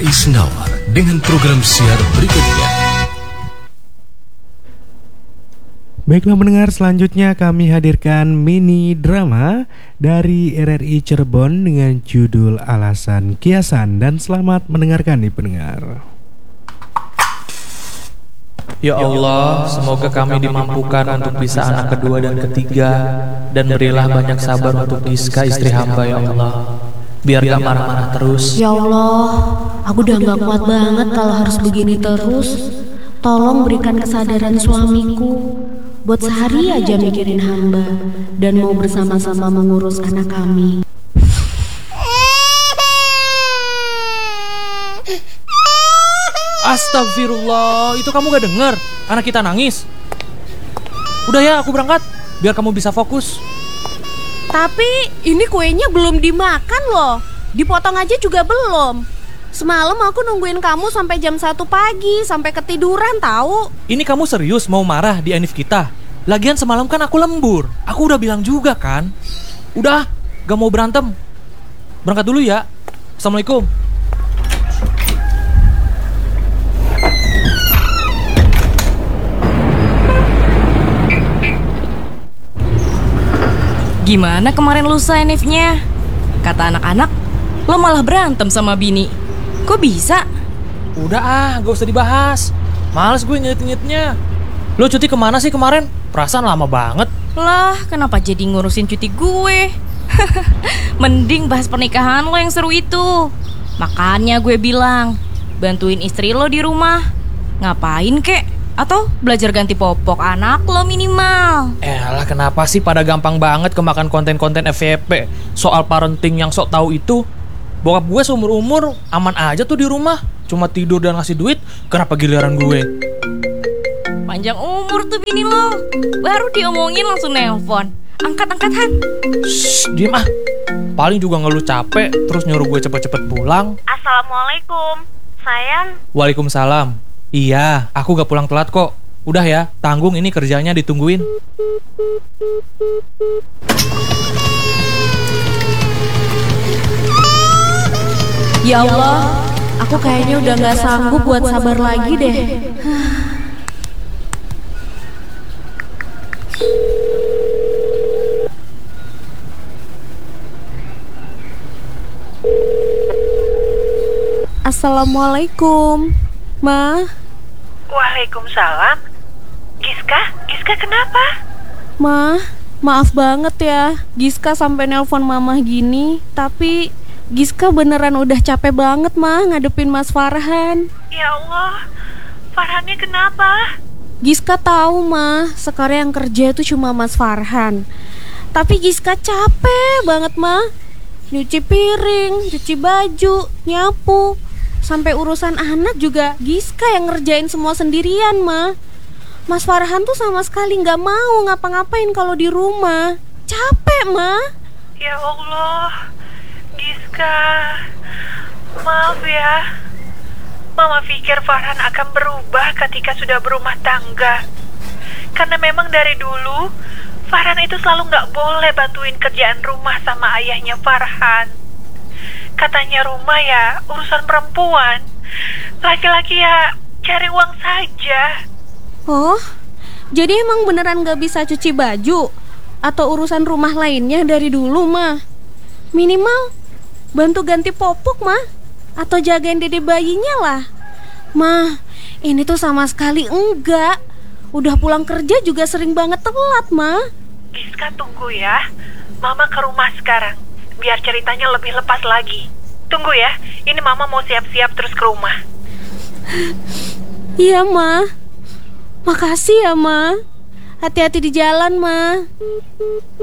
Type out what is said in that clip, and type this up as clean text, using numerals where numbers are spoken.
RRI Senawar dengan program siar berikutnya. Baiklah pendengar, selanjutnya kami hadirkan mini drama dari RRI Cirebon dengan judul Alasan Kiasan, dan selamat mendengarkan nih pendengar. Ya Allah, semoga kami dimampukan untuk bisa anak kedua dan ketiga, dan berilah banyak sabar untuk Giska istri hamba ya Allah. Biar gak marah-marah terus. Ya Allah, aku udah gak kuat banget kalau harus begini terus. Tolong berikan kesadaran suamiku buat sehari aja mikirin hamba dan mau bersama-sama mengurus anak kami. Astagfirullah, itu kamu gak dengar anak kita nangis? Udah ya, aku berangkat biar kamu bisa fokus. Tapi ini kuenya belum dimakan loh. Dipotong aja juga belum. Semalam aku nungguin kamu sampai jam 1 pagi, sampai ketiduran tahu. Ini kamu serius mau marah di anif kita? Lagian semalam kan aku lembur. Aku udah bilang juga kan. Udah, gak mau berantem. Berangkat dulu ya. Assalamualaikum. Gimana kemarin lusa Enifnya? Kata anak-anak, lo malah berantem sama bini. Kok bisa? Udah gak usah dibahas. Males gue ngeliat-ngeliatnya. Lo cuti kemana sih kemarin? Perasaan lama banget. Lah, kenapa jadi ngurusin cuti gue? Mending bahas pernikahan lo yang seru itu. Makanya gue bilang, bantuin istri lo di rumah. Ngapain kek? Atau belajar ganti popok anak lo minimal. Elah, kenapa sih pada gampang banget kemakan konten-konten FYP soal parenting yang sok tahu itu? Bokap gue seumur-umur aman aja tuh di rumah, cuma tidur dan ngasih duit. Kenapa giliran gue? Panjang umur tuh bini lo. Baru diomongin langsung nelpon. Angkat-angkat Han. Shh, diem ah. Paling juga ngeluh capek terus nyuruh gue cepet-cepet pulang. Assalamualaikum, sayang. Waalaikumsalam. Iya, aku gak pulang telat kok. Udah ya, tanggung ini kerjanya ditungguin. Ya Allah, aku kayaknya udah gak sanggup buat sabar lagi deh. Assalamualaikum, Ma. Waalaikumsalam. Giska kenapa? Ma, maaf banget ya, Giska sampai nelpon Mama gini. Tapi Giska beneran udah capek banget, Ma, ngadepin Mas Farhan. Ya Allah, Farhannya kenapa? Giska tahu, Ma, sekarang yang kerja itu cuma Mas Farhan. Tapi Giska capek banget, Ma. Nyuci piring, cuci baju, nyapu. Sampai urusan anak juga Giska yang ngerjain semua sendirian, Ma. Mas Farhan tuh sama sekali gak mau ngapa-ngapain kalau di rumah. Capek, Ma. Ya Allah, Giska, maaf ya. Mama pikir Farhan akan berubah ketika sudah berumah tangga. Karena memang dari dulu Farhan itu selalu gak boleh bantuin kerjaan rumah sama ayahnya Farhan. Katanya rumah ya urusan perempuan, laki-laki ya cari uang saja. Oh, jadi emang beneran gak bisa cuci baju atau urusan rumah lainnya dari dulu, Ma? Minimal bantu ganti popok, Ma, atau jagain dede bayinya lah. Ma, ini tuh sama sekali enggak. Udah pulang kerja juga sering banget telat, Ma. Giska, tunggu ya. Mama ke rumah sekarang, biar ceritanya lebih lepas lagi. Tunggu ya, ini Mama mau siap-siap terus ke rumah. Iya, Ma. Makasih ya, Ma. Hati-hati di jalan, Ma.